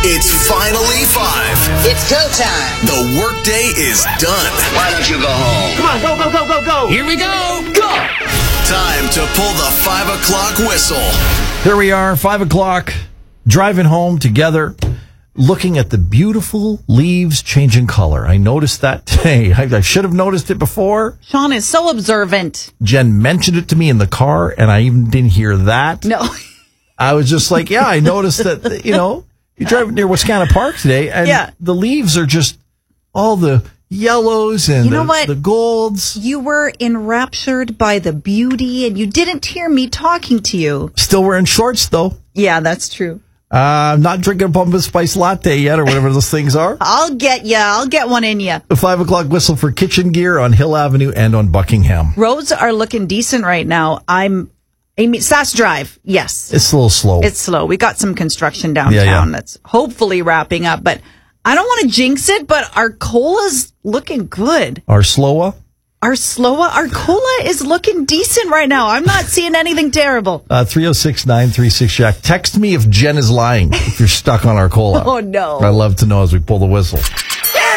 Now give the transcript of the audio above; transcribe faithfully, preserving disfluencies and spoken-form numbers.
It's finally five. It's go time. The workday is done. Why don't you go home? Come on, go, go, go, go, go. Here we go. Go. Time to pull the five o'clock whistle. Here we are, five o'clock, driving home together, looking at the beautiful leaves changing color. I noticed that today. I, I should have noticed it before. Sean is so observant. Jen mentioned it to me in the car, and I even didn't hear that. No. I was just like, yeah, I noticed that, you know, you drive near Wascana Park today, and Yeah. the leaves are just all the yellows and You know the, what? the golds. You were enraptured by the beauty, and you didn't hear me talking to you. Still wearing shorts, though. Yeah, that's true. Uh, I'm not drinking a pumpkin spice latte yet, or whatever those things are. I'll get ya. I'll get one in ya. The five o'clock whistle for Kitchen Gear on Hill Avenue and on Buckingham. Roads are looking decent right now. I'm, I mean, Sass Drive. Yes. It's a little slow. It's slow. We got some construction downtown Yeah, yeah. that's hopefully wrapping up, but I don't want to jinx it, but our cola's looking good. Our slowa. Our slowa, our cola is looking decent right now. I'm not seeing anything terrible. Uh, three oh six, nine three six, Jack. Text me if Jen is lying, if you're stuck on our cola. Oh, no. I'd love to know as we pull the whistle.